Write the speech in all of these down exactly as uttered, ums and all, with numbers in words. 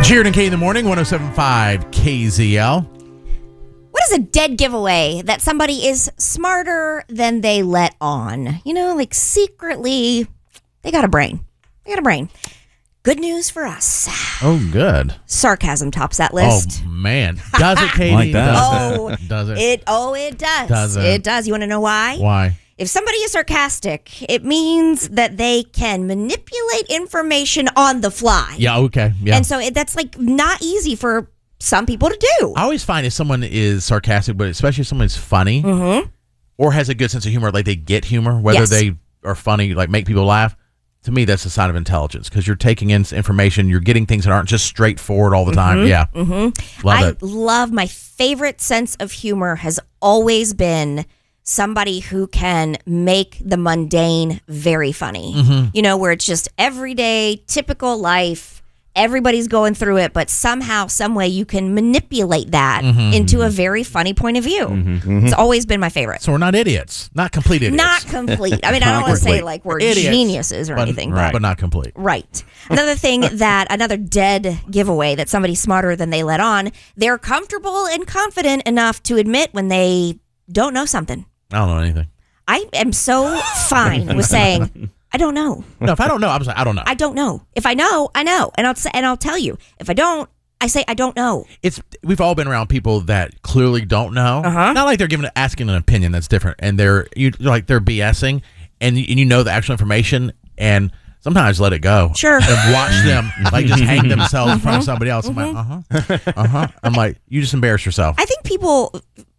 Jared and Kay in the morning, one oh seven point five K Z L. What is a dead giveaway that somebody is smarter than they let on? You know, like secretly, they got a brain. They got a brain. Good news for us. Oh, good. Sarcasm tops that list. Oh, man. Does it, Katie? Like that. Does Oh, it? Does it? It oh, it does. Does it? It does. You want to know why? Why? If somebody is sarcastic, it means that they can manipulate information on the fly. Yeah, okay. Yeah. And so it, that's like not easy for some people to do. I always find if someone is sarcastic, but especially if someone's funny Mm-hmm. or has a good sense of humor, like they get humor, whether Yes. they are funny, like make people laugh, to me, that's a sign of intelligence because you're taking in information, you're getting things that aren't just straightforward all the time. Yeah. Mm-hmm. Love I it. love my favorite sense of humor has always been somebody who can make the mundane very funny. Mm-hmm. You know, where it's just everyday, typical life. Everybody's going through it, but somehow, some way, you can manipulate that Mm-hmm. into a very funny point of view. It's always been my favorite. So we're not idiots, not complete idiots. Not complete. I mean, I don't Not want to say complete. like we're Idiots, geniuses or but, anything, right. but but not complete. right. Another thing that another dead giveaway that somebody's smarter than they let on, they're comfortable and confident enough to admit when they don't know something. I don't know anything. I am so fine with saying I don't know. No, if I don't know, I'm just like, I don't know. I don't know. If I know, I know, and I'll say, and I'll tell you. If I don't, I say I don't know. It's we've all been around people that clearly don't know. Uh-huh. Not like they're giving asking an opinion that's different, and they're you like they're BSing, and you, and you know the actual information, and sometimes let it go. Sure. And watch them like just hang themselves in front of somebody else. I'm like, uh huh, uh huh. I'm like, you just embarrass yourself. I think people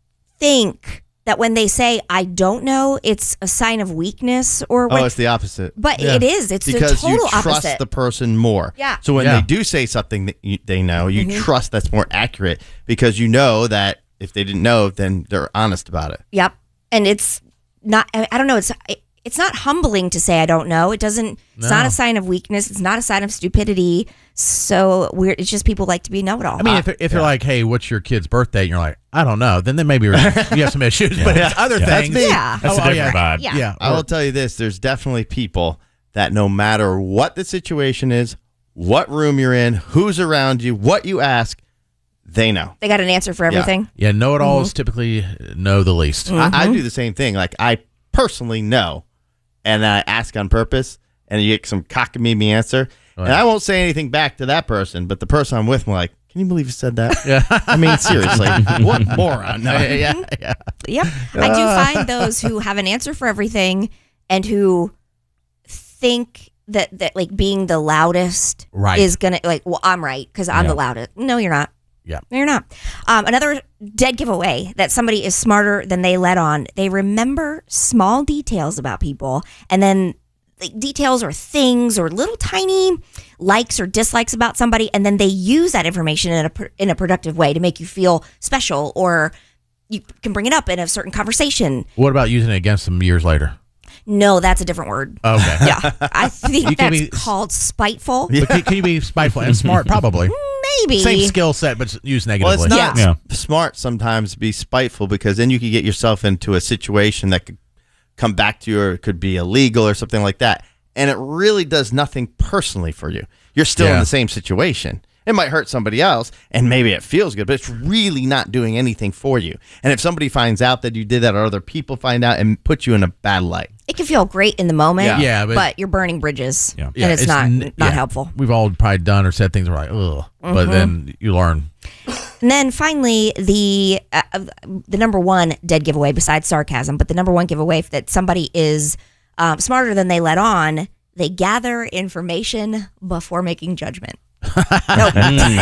think that when they say I don't know, it's a sign of weakness or Oh, what. it's the opposite. But Yeah. it is. It's Because the total you trust opposite. the person more. Yeah. So when Yeah. they do say something that you, they know, you Mm-hmm. trust that's more accurate because you know that if they didn't know, then they're honest about it. Yep. And it's not, I I don't know, it's it's not humbling to say I don't know. It doesn't, it's not No. a sign of weakness. It's not a sign of stupidity. So weird. It's just people like to be know-it-all. I mean, if they're, if they're like, "Hey, what's your kid's birthday?" and you're like, "I don't know," then then maybe you're, you have some issues. But it's other Yeah. things. That's me. Yeah. That's Oh, a oh, different yeah. vibe. Yeah. Yeah. I will tell you this: there's definitely people that no matter what the situation is, what room you're in, who's around you, what you ask, they know. They got an answer for everything. Yeah, know-it-alls Mm-hmm. typically know the least. I, I do the same thing. Like I personally know, and I ask on purpose, and you get some cockamamie answer, and I won't say anything back to that person, but the person I'm with, I'm like, can you believe you said that? Yeah. I mean, seriously, what moron? No. yeah, yeah. Yep. I do find those who have an answer for everything and who think that, that like being the loudest Right. is going to, like, well, I'm right because I'm Yeah. the loudest. No, you're not. Yeah. No, you're not. Um, another dead giveaway that somebody is smarter than they let on. They remember small details about people, and then like, details or things or little tiny likes or dislikes about somebody, and then they use that information in a pr- in a productive way to make you feel special, or you can bring it up in a certain conversation. What about using it against them years later? No, that's a different word. Okay. Yeah, I think You can that's be- called spiteful. But can, can you be spiteful and smart? Probably. Maybe. Same skill set, but used Well, negatively. it's not Yeah. s- smart sometimes to be spiteful because then you could get yourself into a situation that could come back to you or it could be illegal or something like that. And it really does nothing personally for you. You're still in Yeah. the same situation. It might hurt somebody else and maybe it feels good, but it's really not doing anything for you. And if somebody finds out that you did that or other people find out and put you in a bad light. It can feel great in the moment, Yeah. Yeah, but- but, you're burning bridges, Yeah. and Yeah, it's, not n- not yeah. helpful. We've all probably done or said things where we're like, ugh. But then you learn. And then finally, the uh, uh, the number one dead giveaway besides sarcasm, but the number one giveaway that somebody is um, smarter than they let on. They gather information before making judgment. Nope.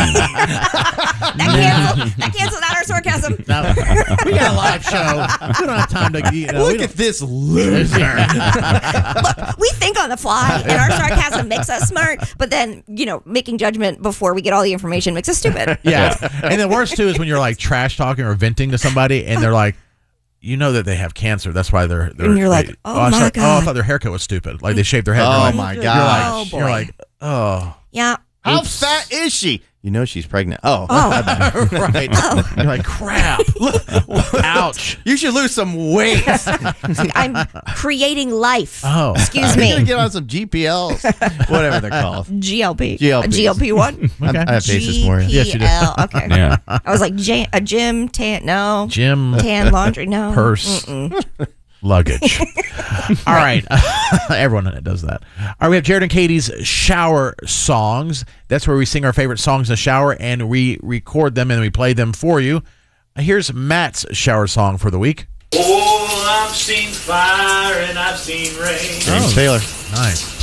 that canceled. That canceled out our sarcasm. Now, we got a live show. We don't have time to. You know, we Look don't- at this loser. Look, we think on the fly, and our sarcasm makes us smart. But then, you know, making judgment before we get all the information makes us stupid. Yeah. And the worst too is when you're like trash talking or venting to somebody, and they're like, you know that they have cancer. That's why they're. they're And you're like, they- oh, I my thought, Oh, I God. thot their haircut was stupid. Like they shaved their head. Oh, You're like, my you're gosh. like, Oh, boy. You're like, oh. Yeah. How Oops. fat is she? You know she's pregnant. Oh, Oh, Right. You're like, crap. Ouch. you should lose some weight. I'm creating life. Oh. Excuse You're gonna me. get on some G P Ls, whatever they're called. G L P. G L Ps. G L P one. I'm- I have faces for you. Yes, you do. G P L. Okay. Yeah. I was like, J- a gym, tan, no. Jim, Tan laundry, no. purse, luggage. All right. Everyone does that. All right, we have Jared and Katie's shower songs. That's where we sing our favorite songs in the shower and we record them and we play them for you. Here's Matt's shower song for the week. Oh, I've seen fire and I've seen rain. James Taylor. Nice.